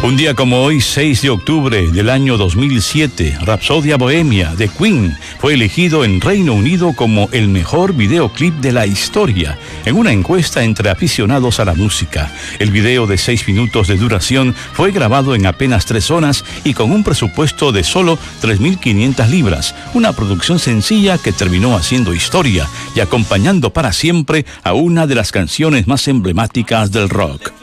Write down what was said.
Un día como hoy, 6 de octubre del año 2007, Rapsodia Bohemia de Queen fue elegido en Reino Unido como el mejor videoclip de la historia en una encuesta entre aficionados a la música. El video de 6 minutos de duración fue grabado en apenas 3 horas y con un presupuesto de solo 3.500 libras, una producción sencilla que terminó haciendo historia y acompañando para siempre a una de las canciones más emblemáticas del rock.